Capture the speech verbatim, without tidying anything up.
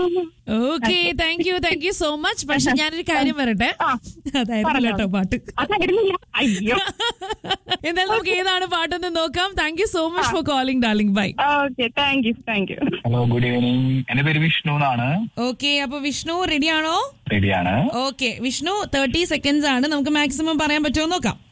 Okay, thank you thank you so much. പക്ഷെ ഞാനൊരു കാര്യം പറയട്ടെ, അതായിരുന്നു കേട്ടോ പാട്ട്. അയ്യോ, എന്തായാലും നമുക്ക് ഏതാണ് പാട്ടെന്ന് നോക്കാം. Thank you so much for calling darling. By. Okay, thank you thank you. Hello, good evening. എന്റെ പേര് വിഷ്ണു എന്നാണ്. ഓക്കെ, അപ്പൊ വിഷ്ണു റെഡിയാണോ? റെഡിയാണ്. ഓക്കെ വിഷ്ണു, തേർട്ടി സെക്കൻഡ്സ് ആണ്. നമുക്ക് മാക്സിമം പറയാൻ പറ്റുമോ നോക്കാം.